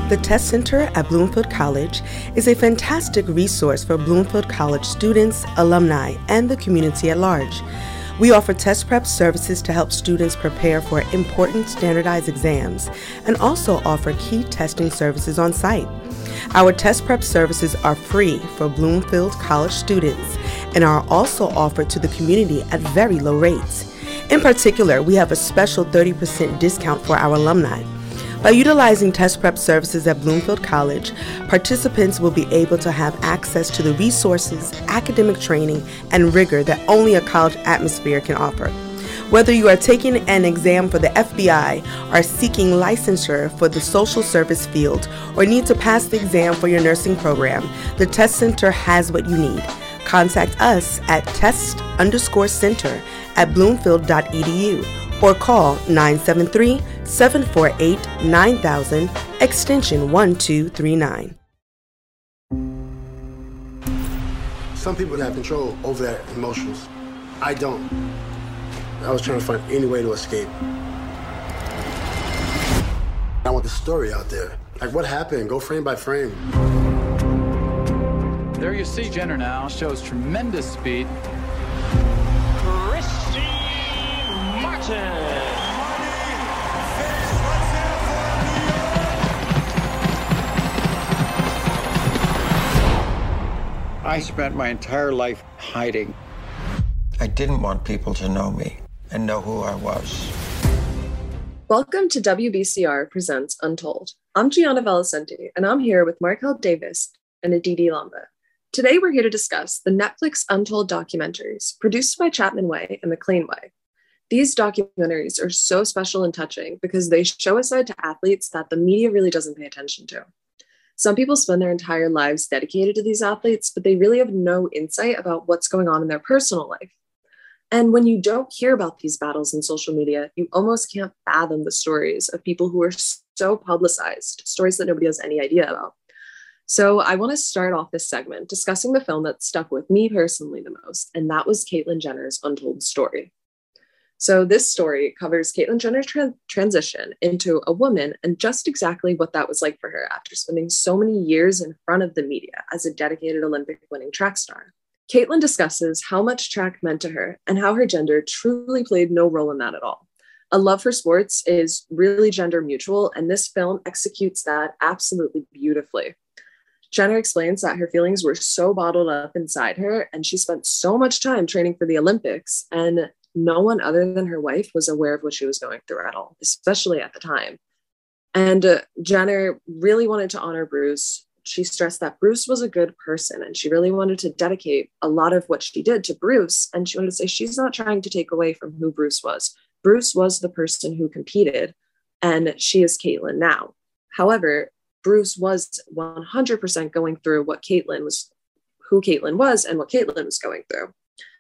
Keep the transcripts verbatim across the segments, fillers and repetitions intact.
The Test Center at Bloomfield College is a fantastic resource for Bloomfield College students, alumni, and the community at large. We offer test prep services to help students prepare for important standardized exams and also offer key testing services on site. Our test prep services are free for Bloomfield College students and are also offered to the community at very low rates. In particular, we have a special thirty percent discount for our alumni. By utilizing test prep services at Bloomfield College, participants will be able to have access to the resources, academic training, and rigor that only a college atmosphere can offer. Whether you are taking an exam for the F B I, are seeking licensure for the social service field, or need to pass the exam for your nursing program, the Test Center has what you need. Contact us at test underscore center at bloomfield.edu or call nine seven three, seven four eight, nine thousand, extension one two three nine. Some people have control over their emotions. I don't. I was trying to find any way to escape. I want the story out there. Like, what happened? Go frame by frame. There you see Jenner now, shows tremendous speed. Christy Martin. I spent my entire life hiding. I didn't want people to know me and know who I was. Welcome to W B C R Presents Untold. I'm Gianna Valicenti, and I'm here with Markel Davis and Aditi Lamba. Today, we're here to discuss the Netflix Untold documentaries produced by Chapman Way and McLean Way. These documentaries are so special and touching because they show a side to athletes that the media really doesn't pay attention to. Some people spend their entire lives dedicated to these athletes, but they really have no insight about what's going on in their personal life. And when you don't hear about these battles in social media, you almost can't fathom the stories of people who are so publicized, stories that nobody has any idea about. So I want to start off this segment discussing the film that stuck with me personally the most, and that was Caitlyn Jenner's Untold Story. So this story covers Caitlyn Jenner's tra- transition into a woman and just exactly what that was like for her after spending so many years in front of the media as a dedicated Olympic-winning track star. Caitlyn discusses how much track meant to her and how her gender truly played no role in that at all. A love for sports is really gender mutual, and this film executes that absolutely beautifully. Jenner explains that her feelings were so bottled up inside her, and she spent so much time training for the Olympics, and no one other than her wife was aware of what she was going through at all, especially at the time. And uh, Jenner really wanted to honor Bruce. She stressed that Bruce was a good person, and she really wanted to dedicate a lot of what she did to Bruce. And she wanted to say she's not trying to take away from who Bruce was. Bruce was the person who competed, and she is Caitlyn now. However, Bruce was one hundred percent going through what Caitlyn was, who Caitlyn was and what Caitlyn was going through.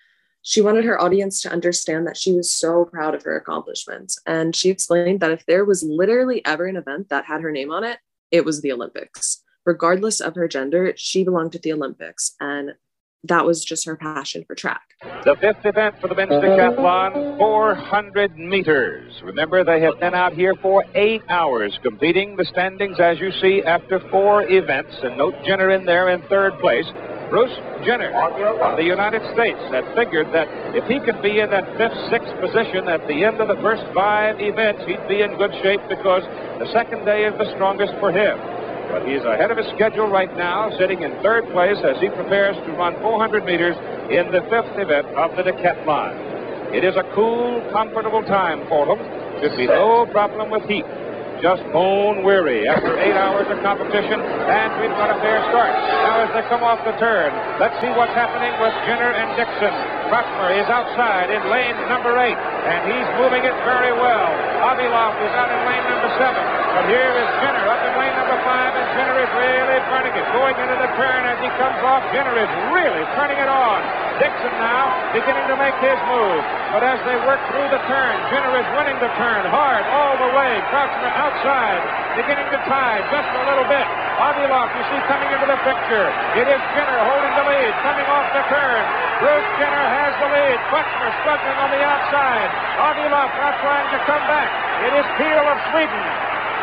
She wanted her audience to understand that she was so proud of her accomplishments. And she explained that if there was literally ever an event that had her name on it, it was the Olympics. Regardless of her gender, she belonged to the Olympics. And that was just her passion for track. The fifth event for the men's decathlon, four hundred meters. Remember, they have been out here for eight hours completing the standings, as you see, after four events. And note Jenner in there in third place. Bruce Jenner of the United States had figured that if he could be in that fifth, sixth position at the end of the first five events, he'd be in good shape because the second day is the strongest for him. But he's ahead of his schedule right now, sitting in third place as he prepares to run four hundred meters in the fifth event of the decathlon. It is a cool, comfortable time for him. Should be no problem with heat. Just bone weary after eight hours of competition, and we've got a fair start. Now as they come off the turn, let's see what's happening with Jenner and Dixon. Prochmer is outside in lane number eight, and he's moving it very well. Avilov is out in lane number seven, but here is Jenner up in lane number five, and Jenner is really burning it. Going into the turn as he comes off, Jenner is really turning it on. Dixon now beginning to make his move, but as they work through the turn, Jenner is winning the turn hard all the way. Prochmer outside, beginning to tie just a little bit. Avilov, you see, coming into the picture. It is Jenner holding the lead, coming off the turn. Bruce Jenner has the lead. Prochmer struggling on the outside. Avilov not trying to come back. It is Peel of Sweden.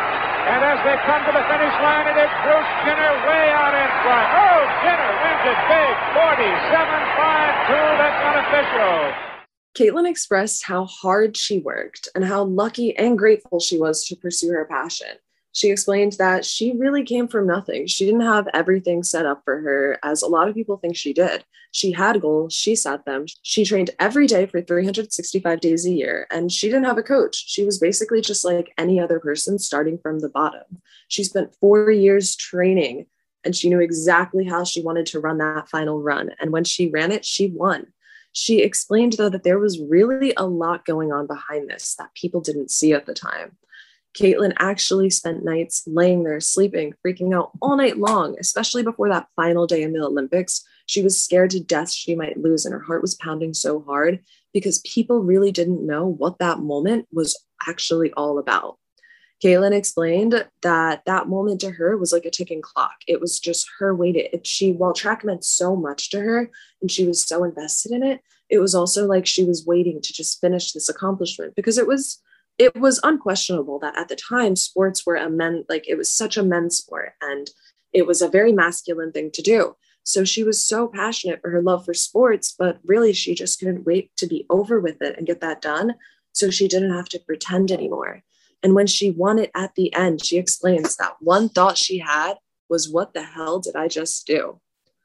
And as they come to the finish line, it is Bruce Jenner way out in front. Oh, Jenner wins it big, forty-seven five two. That's unofficial. Caitlin expressed how hard she worked and how lucky and grateful she was to pursue her passion. She explained that she really came from nothing. She didn't have everything set up for her, as a lot of people think she did. She had goals, she set them. She trained every day for three hundred sixty-five days a year, and she didn't have a coach. She was basically just like any other person starting from the bottom. She spent four years training, and she knew exactly how she wanted to run that final run. And when she ran it, she won. She explained, though, that there was really a lot going on behind this that people didn't see at the time. Caitlin actually spent nights laying there, sleeping, freaking out all night long, especially before that final day in the Olympics. She was scared to death she might lose, and her heart was pounding so hard because people really didn't know what that moment was actually all about. Caitlin explained that that moment to her was like a ticking clock. It was just her waiting. She, while track meant so much to her and she was so invested in it, it was also like she was waiting to just finish this accomplishment, because it was It was unquestionable that at the time sports were a men, like it was such a men's sport, and it was a very masculine thing to do. So she was so passionate for her love for sports, but really she just couldn't wait to be over with it and get that done. So she didn't have to pretend anymore. And when she won it at the end, she explains that one thought she had was, what the hell did I just do?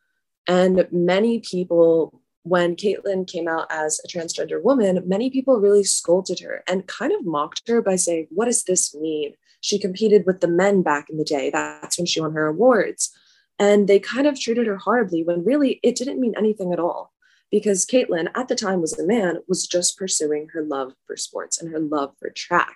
And many people, when Caitlin came out as a transgender woman, many people really scolded her and kind of mocked her by saying, what does this mean? She competed with the men back in the day. That's when she won her awards. And they kind of treated her horribly, when really it didn't mean anything at all, because Caitlin at the time was a man, was just pursuing her love for sports and her love for track.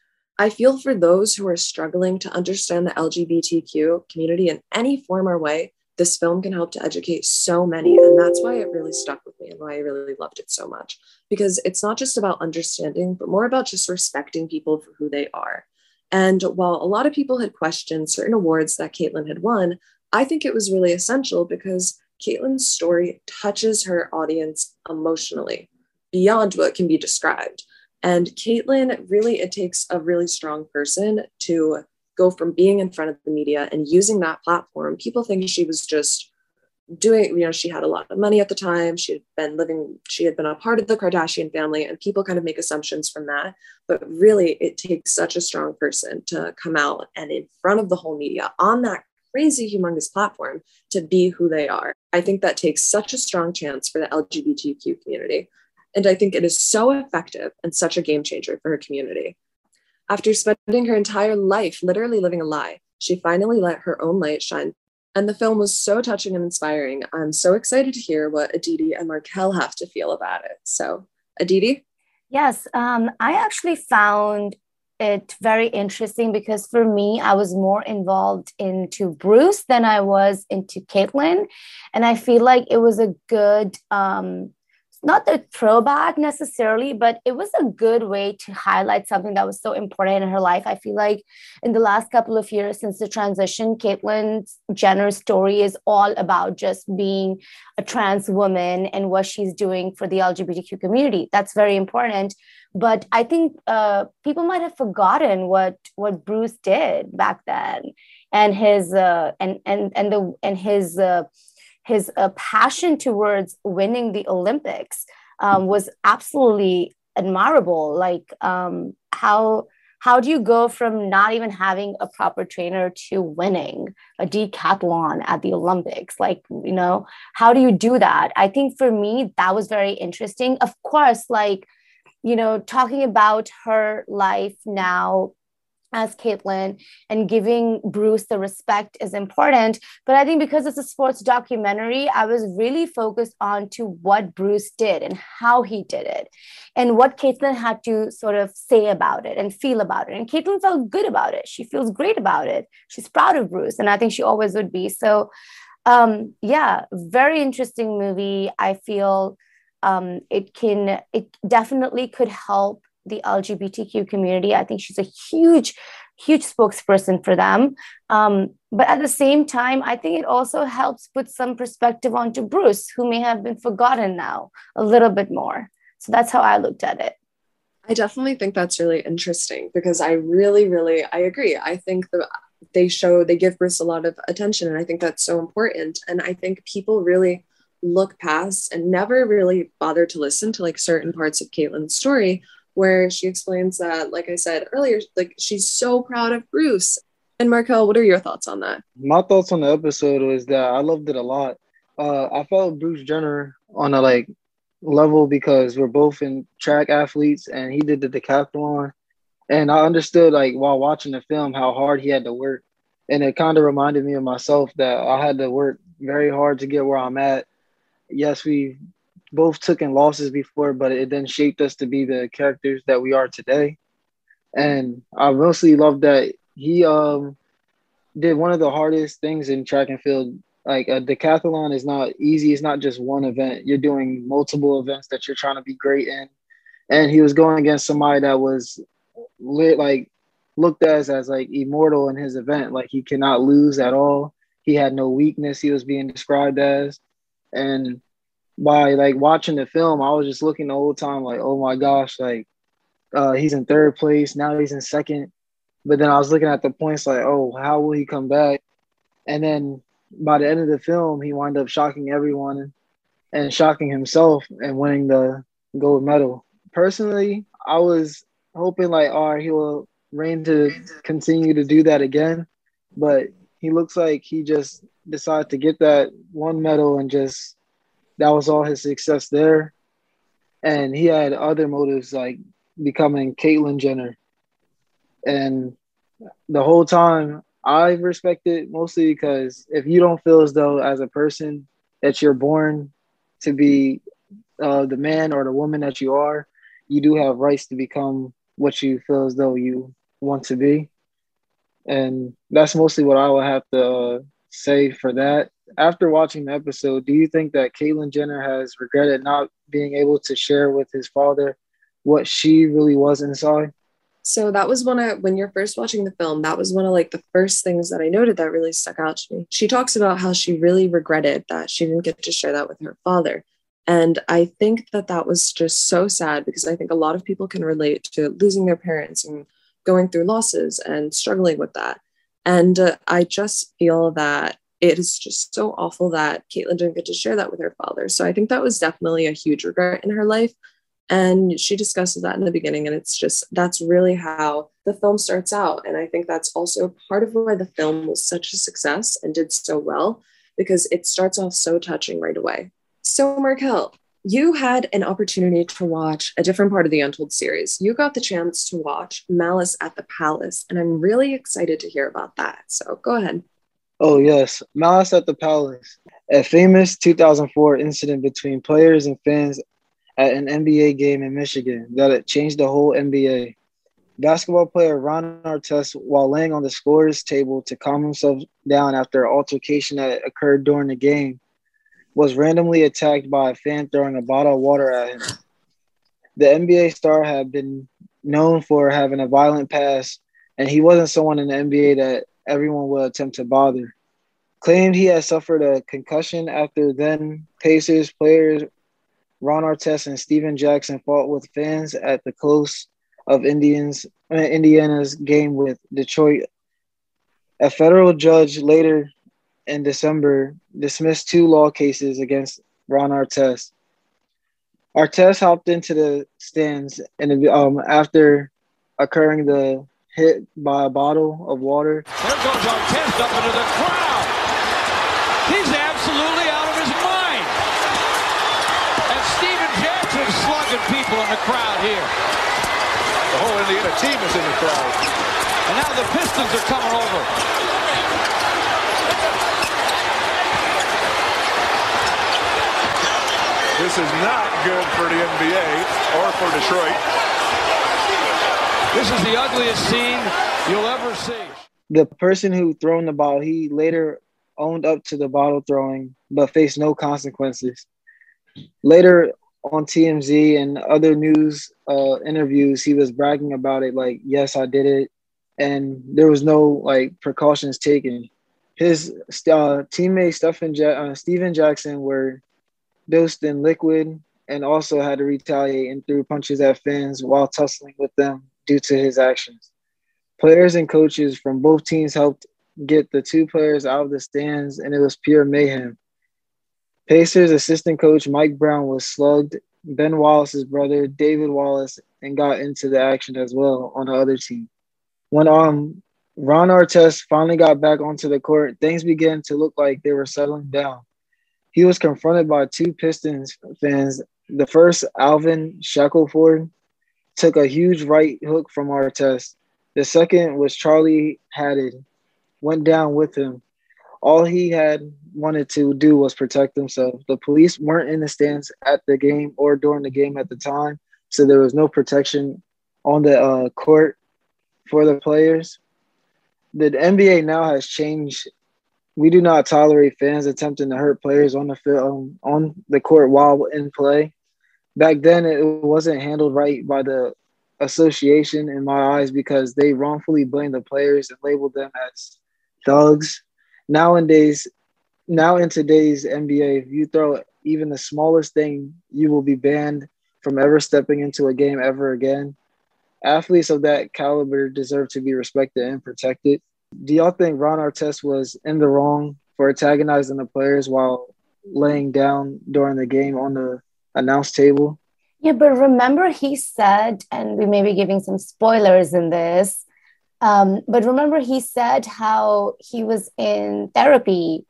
I feel for those who are struggling to understand the L G B T Q community in any form or way. This film can help to educate so many. And that's why it really stuck with me and why I really loved it so much, because it's not just about understanding, but more about just respecting people for who they are. And while a lot of people had questioned certain awards that Caitlin had won, I think it was really essential because Caitlin's story touches her audience emotionally beyond what can be described. And Caitlin, really, it takes a really strong person to go from being in front of the media and using that platform. People think she was just doing, you know, she had a lot of money at the time. She had been living, she had been a part of the Kardashian family, and people kind of make assumptions from that. But really, it takes such a strong person to come out and in front of the whole media on that crazy, humongous platform to be who they are. I think that takes such a strong chance for the L G B T Q community. And I think it is so effective and such a game changer for her community. After spending her entire life literally living a lie, she finally let her own light shine. And the film was so touching and inspiring. I'm so excited to hear what Aditi and Markel have to feel about it. So, Aditi? Yes, um, I actually found it very interesting because for me, I was more involved into Bruce than I was into Caitlin. And I feel like it was a good, um, not the throwback necessarily, but it was a good way to highlight something that was so important in her life. I feel like in the last couple of years since the transition, Caitlyn Jenner's story is all about just being a trans woman and what she's doing for the L G B T Q community. That's very important. But I think uh, people might have forgotten what what Bruce did back then, and his uh, and and and the and his. Uh, His uh, passion towards winning the Olympics um, was absolutely admirable. Like um, how how do you go from not even having a proper trainer to winning a decathlon at the Olympics? Like, you know, how do you do that? I think for me, that was very interesting. Of course, like, you know, talking about her life now as Caitlin and giving Bruce the respect is important. But I think because it's a sports documentary, I was really focused on to what Bruce did and how he did it and what Caitlin had to sort of say about it and feel about it. And Caitlin felt good about it. She feels great about it. She's proud of Bruce. And I think she always would be. So um, yeah, very interesting movie. I feel um, it can, it definitely could help the L G B T Q community. I think she's a huge, huge spokesperson for them. Um, but at the same time, I think it also helps put some perspective onto Bruce, who may have been forgotten now a little bit more. So that's how I looked at it. I definitely think that's really interesting because I really, really, I agree. I think that they show, they give Bruce a lot of attention, and I think that's so important. And I think people really look past and never really bother to listen to like certain parts of Caitlin's story where she explains that, like I said earlier, like she's so proud of Bruce. And Markel, what are your thoughts on that? My thoughts on the episode was that I loved it a lot. Uh, I felt Bruce Jenner on a like level because we're both in track athletes and he did the decathlon. And I understood like while watching the film how hard he had to work. And it kind of reminded me of myself that I had to work very hard to get where I'm at. Yes, we both took in losses before, but it then shaped us to be the characters that we are today. And I mostly love that he um, did one of the hardest things in track and field. Like a decathlon is not easy. It's not just one event. You're doing multiple events that you're trying to be great in. And he was going against somebody that was lit, like looked as as like immortal in his event. Like he cannot lose at all. He had no weakness. He was being described as. And by like watching the film, I was just looking the whole time like, oh my gosh, like uh, he's in third place. Now he's in second. But then I was looking at the points like, oh, how will he come back? And then by the end of the film, he wound up shocking everyone and shocking himself and winning the gold medal. Personally, I was hoping like, all right, he will reign to continue to do that again. But he looks like he just decided to get that one medal and just that was all his success there. And he had other motives like becoming Caitlyn Jenner. And the whole time I respect it mostly because if you don't feel as though as a person that you're born to be uh, the man or the woman that you are, you do have rights to become what you feel as though you want to be. And that's mostly what I would have to uh, say for that. After watching the episode, do you think that Caitlyn Jenner has regretted not being able to share with his father what she really was inside? So that was one of, when you're first watching the film, that was one of like the first things that I noted that really stuck out to me. She talks about how she really regretted that she didn't get to share that with her father. And I think that that was just so sad because I think a lot of people can relate to losing their parents and going through losses and struggling with that. And uh, I just feel that it is just so awful that Caitlyn didn't get to share that with her father. So I think that was definitely a huge regret in her life. And she discusses that in the beginning. And it's just, that's really how the film starts out. And I think that's also part of why the film was such a success and did so well, because it starts off so touching right away. So Markel, you had an opportunity to watch a different part of the Untold series. You got the chance to watch Malice at the Palace, and I'm really excited to hear about that. So go ahead. Oh, yes. Malice at the Palace, a famous two thousand four incident between players and fans at an N B A game in Michigan that it changed the whole N B A. Basketball player Ron Artest, while laying on the scorer's table to calm himself down after an altercation that occurred during the game, was randomly attacked by a fan throwing a bottle of water at him. The N B A star had been known for having a violent past, and he wasn't someone in the N B A that everyone would attempt to bother. Claimed he had suffered a concussion after then Pacers players Ron Artest and Steven Jackson fought with fans at the close of Indians, uh, Indiana's game with Detroit. A federal judge later in December dismissed two law cases against Ron Artest. Artest hopped into the stands and um, after occurring the hit by a bottle of water. There goes Artest up into the crowd. He's absolutely out of his mind. And Steven Jackson's slugging people in the crowd here. The whole Indiana team is in the crowd. And now the Pistons are coming over. This is not good for the N B A or for Detroit. This is the ugliest scene you'll ever see. The person who thrown the ball, he later owned up to the bottle throwing, but faced no consequences. Later on T M Z and other news uh, interviews, he was bragging about it like, yes, I did it. And there was no like precautions taken. His uh, teammate Stephen ja- uh, Steven Jackson were dosed in liquid and also had to retaliate and threw punches at fans while tussling with them due to his actions. Players and coaches from both teams helped get the two players out of the stands, and it was pure mayhem. Pacers assistant coach Mike Brown was slugged, Ben Wallace's brother, David Wallace, and got into the action as well on the other team. When um, Ron Artest finally got back onto the court, things began to look like they were settling down. He was confronted by two Pistons fans. The first, Alvin Shackelford, took a huge right hook from Artest. The second was Charlie Haddad, went down with him. All he had wanted to do was protect himself. The police weren't in the stands at the game or during the game at the time, so there was no protection on the uh, court for the players. The N B A now has changed. We do not tolerate fans attempting to hurt players on the field, on the court while in play. Back then, it wasn't handled right by the association in my eyes because they wrongfully blamed the players and labeled them as thugs. Nowadays, now in today's N B A, if you throw even the smallest thing, you will be banned from ever stepping into a game ever again. Athletes of that caliber deserve to be respected and protected. Do y'all think Ron Artest was in the wrong for antagonizing the players while laying down during the game on the announce table? Yeah, but remember he said, and we may be giving some spoilers in this, um, but remember he said how he was in therapy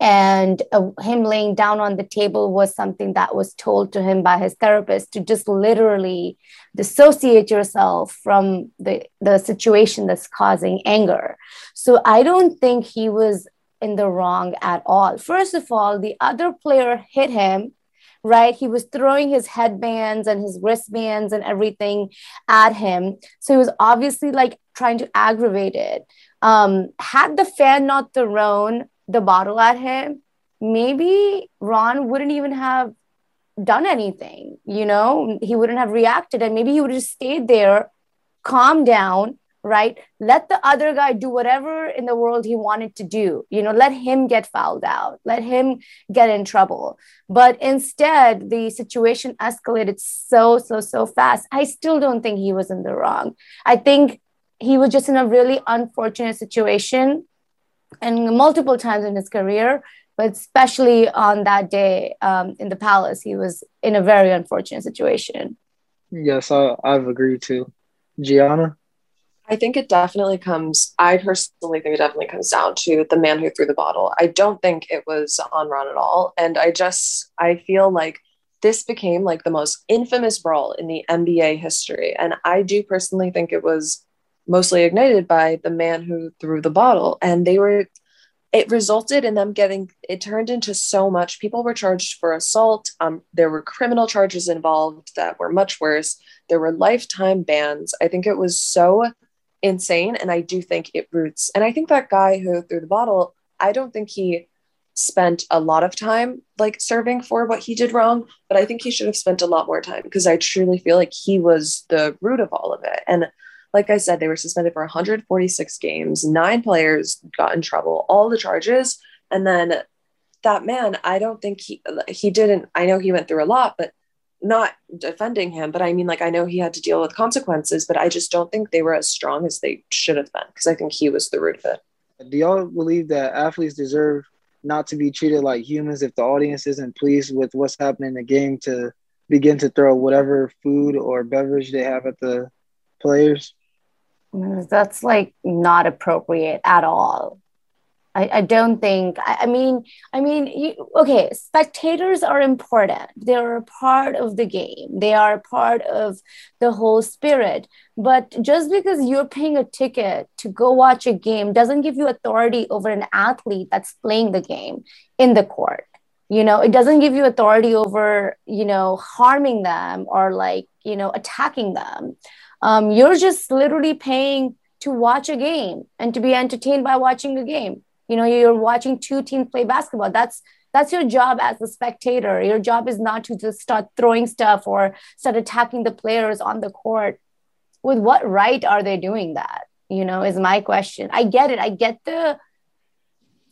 and uh, him laying down on the table was something that was told to him by his therapist to just literally dissociate yourself from the, the situation that's causing anger. So I don't think he was in the wrong at all. First of all, the other player hit him, right? He was throwing his headbands and his wristbands and everything at him. So he was obviously like trying to aggravate it. Um, had the fan not thrown the bottle at him, maybe Ron wouldn't even have done anything, you know, he wouldn't have reacted, and maybe he would have just stayed there, calm down, right? Let the other guy do whatever in the world he wanted to do, you know, let him get fouled out, let him get in trouble. But instead, the situation escalated so, so, so fast. I still don't think he was in the wrong. I think he was just in a really unfortunate situation, and multiple times in his career, but especially on that day um, in the Palace, he was in a very unfortunate situation. Yes, I, I've agreed too. Gianna? I think it definitely comes, I personally think it definitely comes down to the man who threw the bottle. I don't think it was on Ron at all. And I just, I feel like this became like the most infamous brawl in the N B A history. And I do personally think it was mostly ignited by the man who threw the bottle. And they were, it resulted in them getting, it turned into so much. People were charged for assault. Um, there were criminal charges involved that were much worse. There were lifetime bans. I think it was so insane. And I do think it roots. And I think that guy who threw the bottle, I don't think he spent a lot of time like serving for what he did wrong, but I think he should have spent a lot more time because I truly feel like he was the root of all of it. And like I said, they were suspended for one hundred forty-six games. Nine players got in trouble, all the charges. And then that man, I don't think he, he didn't, I know he went through a lot, but not defending him. But I mean, like, I know he had to deal with consequences, but I just don't think they were as strong as they should have been because I think he was the root of it. Do y'all believe that athletes deserve not to be treated like humans if the audience isn't pleased with what's happening in the game to begin to throw whatever food or beverage they have at the players? That's like not appropriate at all. I, I don't think, I, I mean, I mean, you, okay, spectators are important. They're a part of the game. They are a part of the whole spirit. But just because you're paying a ticket to go watch a game doesn't give you authority over an athlete that's playing the game in the court. You know, it doesn't give you authority over, you know, harming them or like, you know, attacking them. Um, you're just literally paying to watch a game and to be entertained by watching a game. You know, you're watching two teams play basketball. That's that's your job as a spectator. Your job is not to just start throwing stuff or start attacking the players on the court. With what right are they doing that? You know, is my question. I get it. I get the,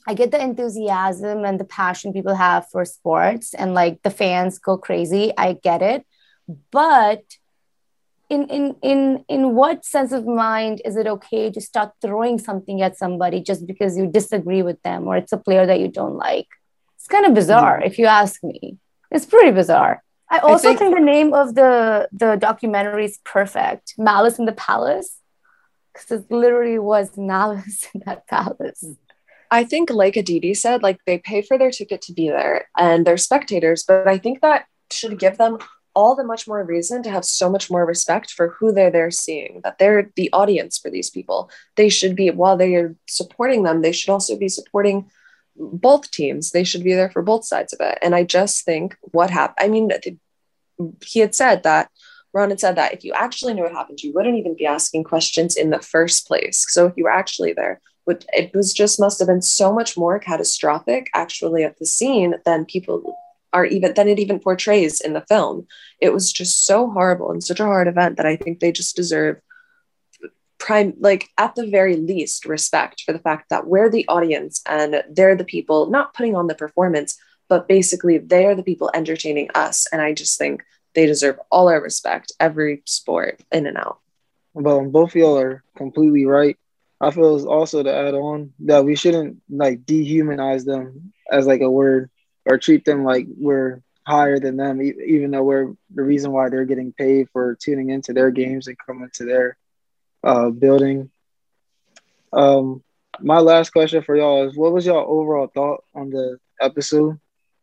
I get the enthusiasm and the passion people have for sports, and like the fans go crazy. I get it. But in in in in what sense of mind is it okay to start throwing something at somebody just because you disagree with them or it's a player that you don't like? It's kind of bizarre, if you ask me. It's pretty bizarre. I also I think, think the name of the the documentary is perfect, Malice in the Palace, because it literally was malice in that palace. I think, like Aditi said, like they pay for their ticket to be there and they're spectators, but I think that should give them all the much more reason to have so much more respect for who they're there seeing, that they're the audience for these people. They should be, while they are supporting them, they should also be supporting both teams. They should be there for both sides of it. And I just think what happened, I mean, he had said that, Ron had said that if you actually knew what happened, you wouldn't even be asking questions in the first place. So if you were actually there, it was just must have been so much more catastrophic actually at the scene than people are even, than it even portrays in the film. It was just so horrible and such a hard event that I think they just deserve prime, like at the very least, respect for the fact that we're the audience and they're the people not putting on the performance, but basically they're the people entertaining us. And I just think they deserve all our respect, every sport in and out. Well, both of y'all are completely right. I feel it's also to add on that we shouldn't like dehumanize them as like a word or treat them like we're higher than them, even though we're the reason why they're getting paid for tuning into their games and coming to their uh, building. Um, my last question for y'all is, what was y'all overall thought on the episode?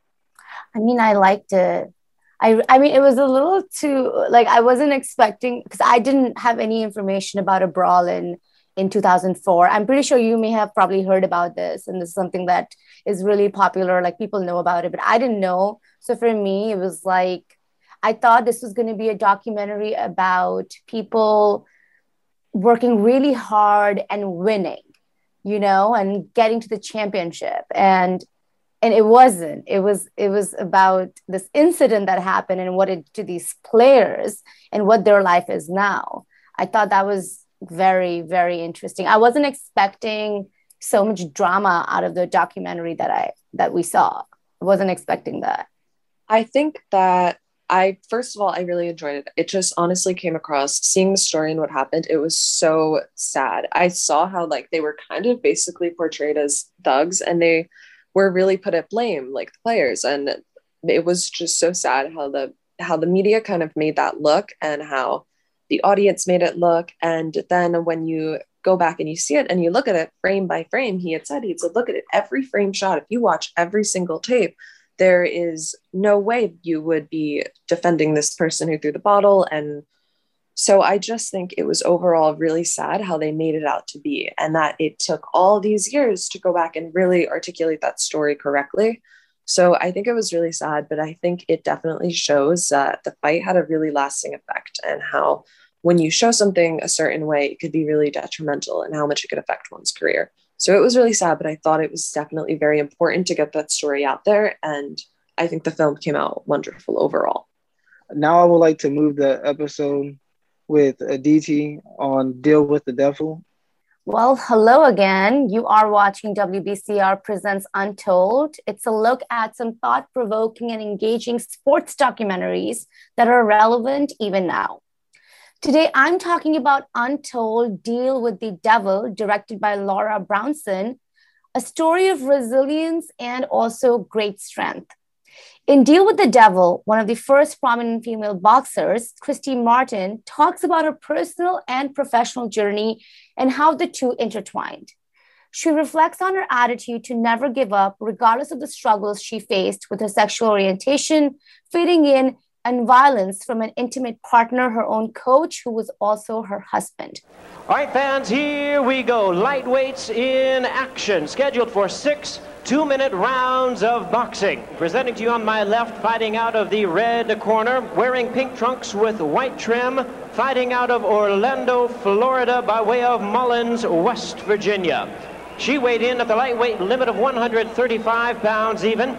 I mean, I liked it. I, I mean, it was a little too, like, I wasn't expecting, because I didn't have any information about a brawl in in two thousand four. I'm pretty sure you may have probably heard about this, and this is something that is really popular, like people know about it, but I didn't know. So for me, it was like, I thought this was going to be a documentary about people working really hard and winning, you know, and getting to the championship. And and it wasn't. It was it was about this incident that happened and what it did to these players and what their life is now. I thought that was very, very interesting. I wasn't expecting so much drama out of the documentary that I that we saw. I wasn't expecting that. I think that I, first of all, I really enjoyed it. It just honestly came across, seeing the story and what happened, it was so sad. I saw how like they were kind of basically portrayed as thugs and they were really put at blame, like the players. And it was just so sad how the how the media kind of made that look and how the audience made it look. And then when you go back and you see it and you look at it frame by frame, he had said, he said, look at it, every frame shot. If you watch every single tape, there is no way you would be defending this person who threw the bottle. And so I just think it was overall really sad how they made it out to be, and that it took all these years to go back and really articulate that story correctly. So I think it was really sad, but I think it definitely shows that the fight had a really lasting effect, and how when you show something a certain way, it could be really detrimental and how much it could affect one's career. So it was really sad, but I thought it was definitely very important to get that story out there. And I think the film came out wonderful overall. Now I would like to move the episode with Aditi on Deal with the Devil. Well, hello again. You are watching W B C R Presents Untold. It's a look at some thought-provoking and engaging sports documentaries that are relevant even now. Today, I'm talking about Untold, Deal with the Devil, directed by Laura Brownson, a story of resilience and also great strength. In Deal with the Devil, one of the first prominent female boxers, Christy Martin, talks about her personal and professional journey and how the two intertwined. She reflects on her attitude to never give up, regardless of the struggles she faced with her sexual orientation, fitting in, and violence from an intimate partner, her own coach, who was also her husband. All right, fans, here we go. Lightweights in action, scheduled for six two-minute rounds of boxing. Presenting to you on my left, fighting out of the red corner, wearing pink trunks with white trim, fighting out of Orlando, Florida, by way of Mullins, West Virginia. She weighed in at the lightweight limit of one hundred thirty-five pounds even.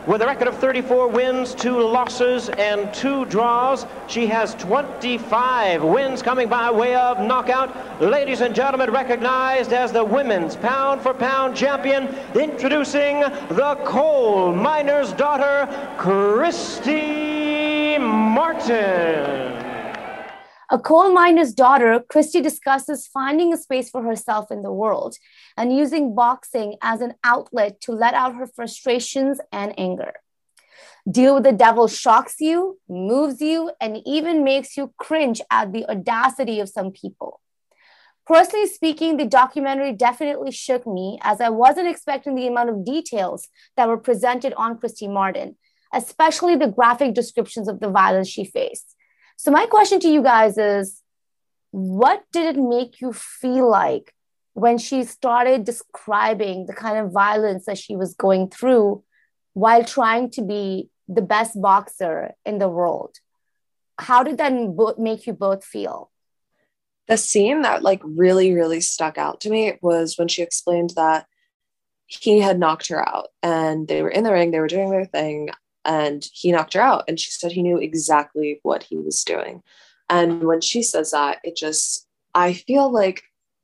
With a record of thirty-four wins, two losses, and two draws, she has twenty-five wins coming by way of knockout. Ladies and gentlemen, recognized as the women's pound-for-pound champion, introducing the coal miner's daughter, Christy Martin. A coal miner's daughter, Christy discusses finding a space for herself in the world and using boxing as an outlet to let out her frustrations and anger. Deal with the Devil shocks you, moves you, and even makes you cringe at the audacity of some people. Personally speaking, the documentary definitely shook me, as I wasn't expecting the amount of details that were presented on Christy Martin, especially the graphic descriptions of the violence she faced. So my question to you guys is, what did it make you feel like when she started describing the kind of violence that she was going through while trying to be the best boxer in the world? How did that make you both feel? The scene that like really, really stuck out to me was when she explained that he had knocked her out and they were in the ring, they were doing their thing, and he knocked her out. And she said he knew exactly what he was doing. And when she says that, it just, I feel like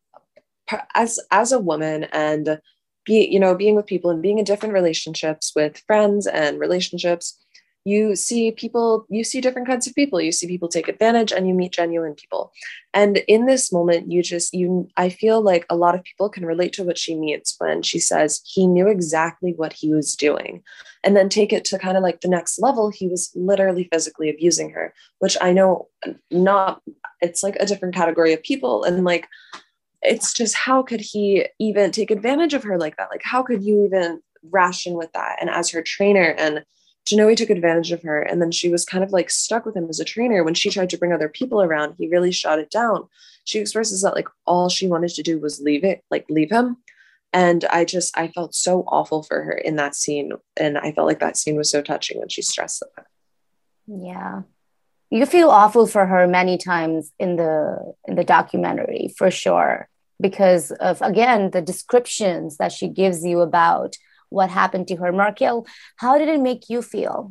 as, as a woman and be, you know, being with people and being in different relationships with friends and relationships, you see people, you see different kinds of people. You see people take advantage and you meet genuine people. And in this moment, you just, you, I feel like a lot of people can relate to what she means when she says he knew exactly what he was doing. And then take it to kind of like the next level. He was literally physically abusing her, which I know not, it's like a different category of people. And like, it's just, how could he even take advantage of her like that? Like, how could you even ration with that? And as her trainer, and to know he took advantage of her, and then she was kind of like stuck with him as a trainer. When she tried to bring other people around, he really shot it down. She expresses that like all she wanted to do was leave it, like leave him. And I just, I felt so awful for her in that scene. And I felt like that scene was so touching when she stressed that. Yeah. You feel awful for her many times in the in the documentary, for sure, because of, again, the descriptions that she gives you about what happened to her. Markel, how did it make you feel?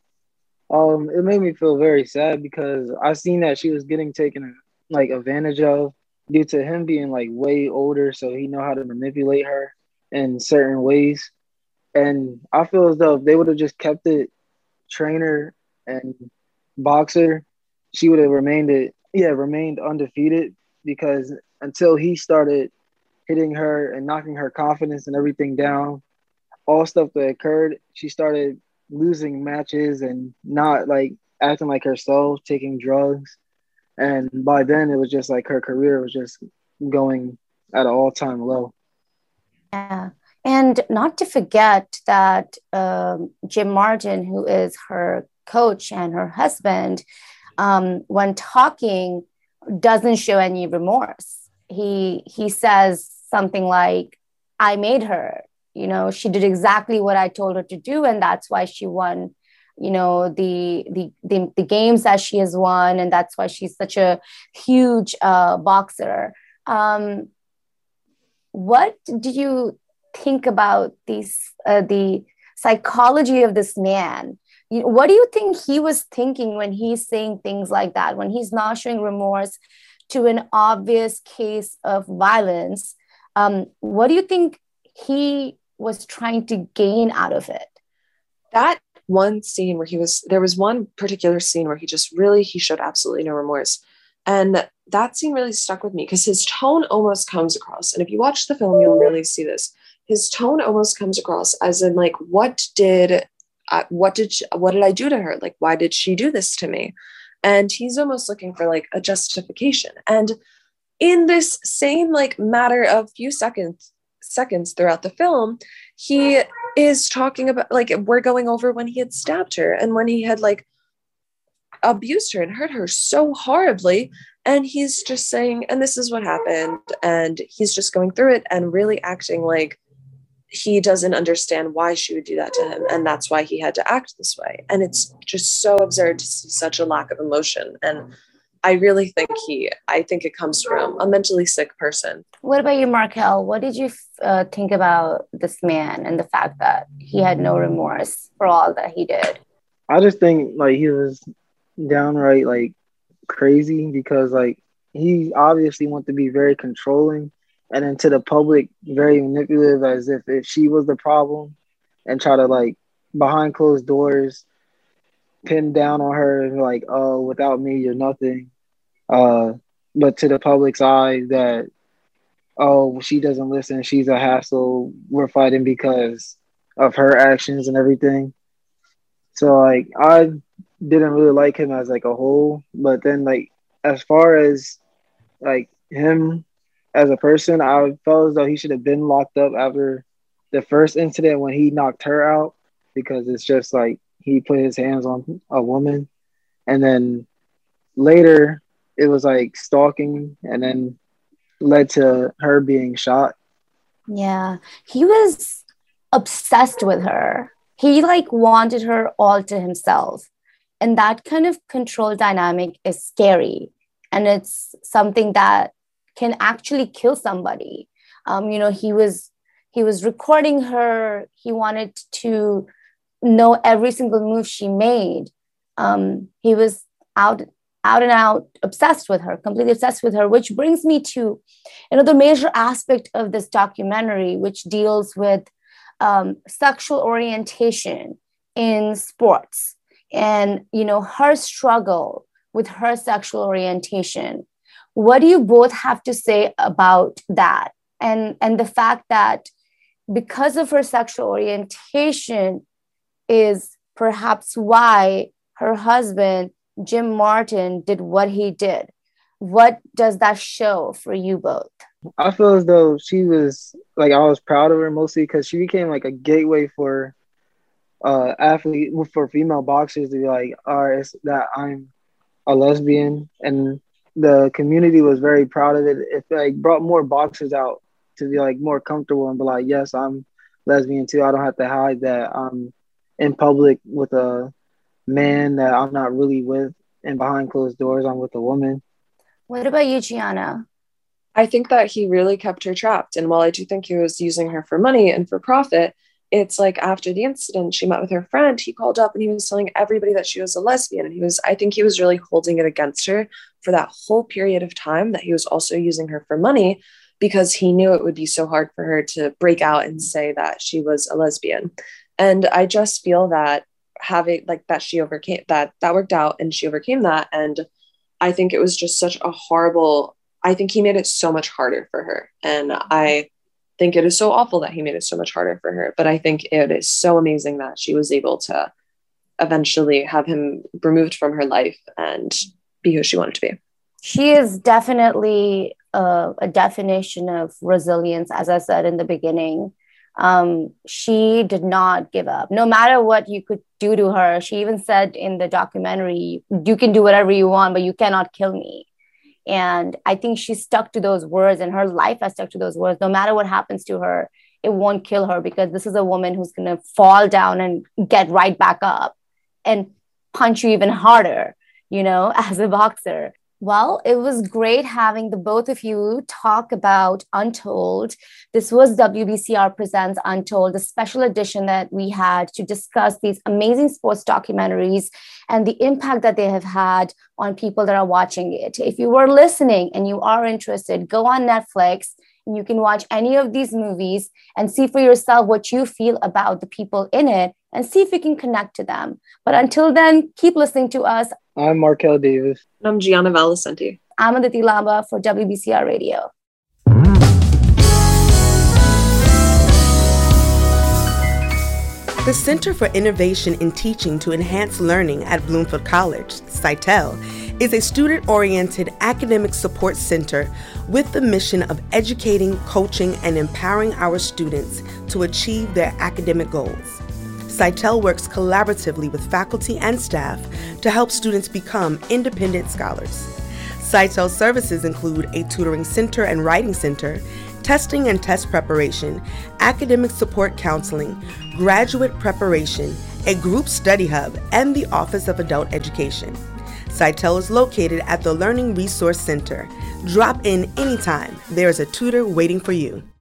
Um, it made me feel very sad because I seen that she was getting taken like advantage of due to him being like way older, so he know how to manipulate her in certain ways. And I feel as though if they would have just kept it trainer and boxer, she would have remained it, yeah, remained undefeated, because until he started hitting her and knocking her confidence and everything down, all stuff that occurred, she started losing matches and not like acting like herself, taking drugs. And by then it was just like her career was just going at an all-time low. Yeah. And not to forget that um, Jim Martin, who is her coach and her husband, um, when talking, doesn't show any remorse. He he says something like, I made her, you know, she did exactly what I told her to do. And that's why she won, you know, the, the, the, the games that she has won. And that's why she's such a huge uh, boxer. Um, what do you think about these, uh, the psychology of this man? You know, what do you think he was thinking when he's saying things like that, when he's not showing remorse to an obvious case of violence? Um, what do you think he was trying to gain out of it? That one scene where he was, there was one particular scene where he just really, he showed absolutely no remorse. And that scene really stuck with me because his tone almost comes across. And if you watch the film, you'll really see this. His tone almost comes across as in like, what did, uh, what did, she, what did I do to her? Like, why did she do this to me? And he's almost looking for like a justification. And in this same like matter of few seconds, seconds throughout the film, he is talking about like, we're going over when he had stabbed her and when he had like abused her and hurt her so horribly. And he's just saying, and this is what happened. And he's just going through it and really acting like he doesn't understand why she would do that to him. And that's why he had to act this way. And it's just so absurd to see such a lack of emotion. And I really think he, I think it comes from a mentally sick person. What about you, Markel? What did you uh, think about this man and the fact that he had no remorse for all that he did? I just think like he was downright like crazy because like he obviously wanted to be very controlling and then to the public very manipulative, as if if she was the problem, and try to like behind closed doors pin down on her and like, oh, without me you're nothing. Uh, but to the public's eye that, oh, she doesn't listen, she's a hassle, we're fighting because of her actions and everything. So like I didn't really like him as like a whole, but then like as far as like him as a person, I felt as though he should have been locked up after the first incident when he knocked her out, because it's just like he put his hands on a woman, and then later it was like stalking, and then led to her being shot. Yeah, he was obsessed with her. He like wanted her all to himself. And that kind of control dynamic is scary. And it's something that can actually kill somebody. Um, you know, he was he was recording her. He wanted to know every single move she made. Um, he was out out and out obsessed with her, completely obsessed with her, which brings me to another major aspect of this documentary, which deals with um, sexual orientation in sports and, you know, her struggle with her sexual orientation. What do you both have to say about that? And, and the fact that because of her sexual orientation is perhaps why her husband, Jim Martin, did what he did. What does that show for you both? I feel as though she was, like, I was proud of her mostly because she became like a gateway for uh athlete, for female boxers to be like, all right, it's that I'm a lesbian, and the community was very proud of it. It like brought more boxers out to be like more comfortable and be like, yes, I'm lesbian too. I don't have to hide that I'm in public with a man that I'm not really with, and behind closed doors I'm with a woman. What about you, Gianna? I think that he really kept her trapped. And while I do think he was using her for money and for profit, it's like after the incident, she met with her friend, he called up and he was telling everybody that she was a lesbian. And he was, I think he was really holding it against her for that whole period of time, that he was also using her for money, because he knew it would be so hard for her to break out and say that she was a lesbian. And I just feel that having like that she overcame that, that worked out and she overcame that. And I think it was just such a horrible, I think he made it so much harder for her. And I think it is so awful that he made it so much harder for her. But I think it is so amazing that she was able to eventually have him removed from her life and be who she wanted to be. She is definitely a, a definition of resilience, as I said in the beginning. Um, she did not give up. No matter what you could do to her, she even said in the documentary, you can do whatever you want, but you cannot kill me. And I think she stuck to those words, and her life has stuck to those words. No matter what happens to her, it won't kill her, because this is a woman who's going to fall down and get right back up and punch you even harder, you know, as a boxer. Well, it was great having the both of you talk about Untold. This was W B C R Presents Untold, the special edition that we had to discuss these amazing sports documentaries and the impact that they have had on people that are watching it. If you were listening and you are interested, go on Netflix and you can watch any of these movies and see for yourself what you feel about the people in it and see if you can connect to them. But until then, keep listening to us. I'm Markel Davis. I'm Gianna Valicenti. I'm Aditi Lamba for W B C R Radio. The Center for Innovation in Teaching to Enhance Learning at Bloomfield College, CITEL, is a student-oriented academic support center with the mission of educating, coaching, and empowering our students to achieve their academic goals. CITEL works collaboratively with faculty and staff to help students become independent scholars. CITEL services include a tutoring center and writing center, testing and test preparation, academic support counseling, graduate preparation, a group study hub, and the Office of Adult Education. Sitel is located at the Learning Resource Center. Drop in anytime. There is a tutor waiting for you.